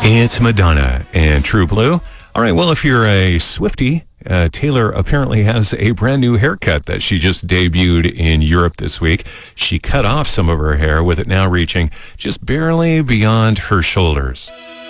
It's Madonna and True Blue. All right, well, if you're a Swiftie, Taylor apparently has a brand new haircut that she just debuted in Europe this week. She cut off some of her hair, with it now reaching just barely beyond her shoulders.